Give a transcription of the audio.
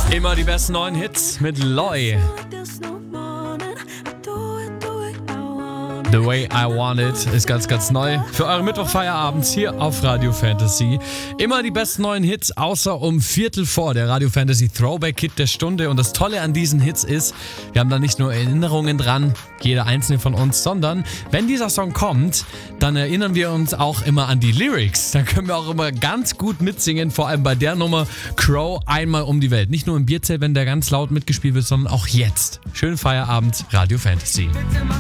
Immer die besten neuen Hits mit Loy. The Way I Want It ist ganz, ganz neu für eure Mittwochfeierabends hier auf Radio Fantasy. Immer die besten neuen Hits, außer um 3:15 der Radio Fantasy Throwback Hit der Stunde. Und das Tolle an diesen Hits ist, wir haben da nicht nur Erinnerungen dran, jeder einzelne von uns, sondern wenn dieser Song kommt, dann erinnern wir uns auch immer an die Lyrics. Dann können wir auch immer ganz gut mitsingen, vor allem bei der Nummer Crow, einmal um die Welt. Nicht nur im Bierzelt, wenn der ganz laut mitgespielt wird, sondern auch jetzt. Schönen Feierabend, Radio Fantasy.